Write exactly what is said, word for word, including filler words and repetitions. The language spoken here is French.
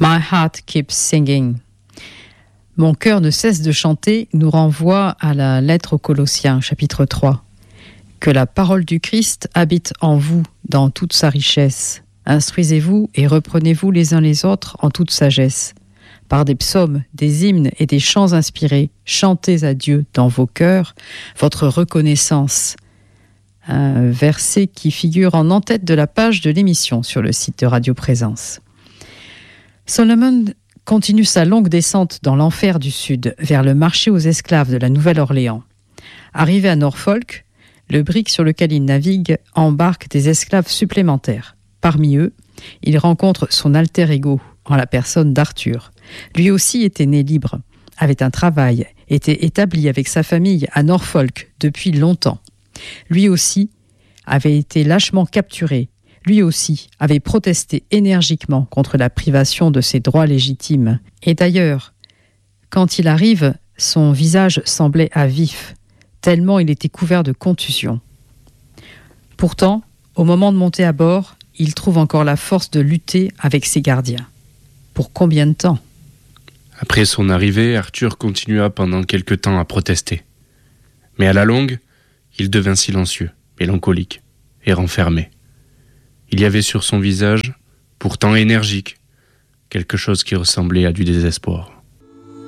My heart keeps singing. Mon cœur ne cesse de chanter nous renvoie à la lettre aux Colossiens, chapitre trois. Que la parole du Christ habite en vous dans toute sa richesse. Instruisez-vous et reprenez-vous les uns les autres en toute sagesse. Par des psaumes, des hymnes et des chants inspirés, chantez à Dieu dans vos cœurs votre reconnaissance. Un verset qui figure en en-tête de la page de l'émission sur le site de Radio Présence. Solomon continue sa longue descente dans l'enfer du Sud, vers le marché aux esclaves de la Nouvelle-Orléans. Arrivé à Norfolk, le brick sur lequel il navigue embarque des esclaves supplémentaires. Parmi eux, il rencontre son alter ego, en la personne d'Arthur. Lui aussi était né libre, avait un travail, était établi avec sa famille à Norfolk depuis longtemps. Lui aussi avait été lâchement capturé. Lui aussi avait protesté énergiquement contre la privation de ses droits légitimes. Et d'ailleurs, quand il arrive, son visage semblait à vif, tellement il était couvert de contusions. Pourtant, au moment de monter à bord, il trouve encore la force de lutter avec ses gardiens. Pour combien de temps ? Après son arrivée, Arthur continua pendant quelque temps à protester. Mais à la longue, il devint silencieux, mélancolique et renfermé. Il y avait sur son visage, pourtant énergique, quelque chose qui ressemblait à du désespoir.